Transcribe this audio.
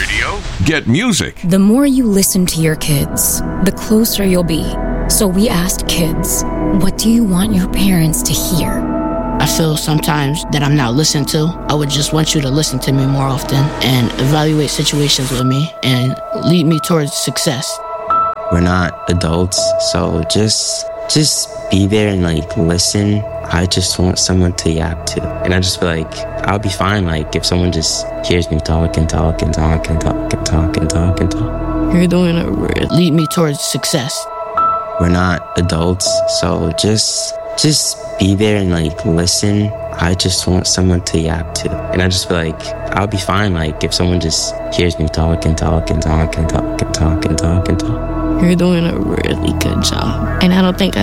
radio, get music. The more you listen to your kids, the closer you'll be. So we asked kids, what do you want your parents to hear? I feel sometimes that I'm not listened to. I would just want you to listen to me more often and evaluate situations with me and lead me towards success. We're not adults, so just be there and listen. I just want someone to yap to. And I just feel like I'll be fine if someone just hears me talk and talk and talk and talk and talk and talk and talk. You're doing it. Lead me towards success. We're not adults, so just be there and listen. I just want someone to yap to. And I just feel like I'll be fine if someone just hears me talk and talk and talk and talk and talk and talk and talk. You're doing a really good job. And I don't think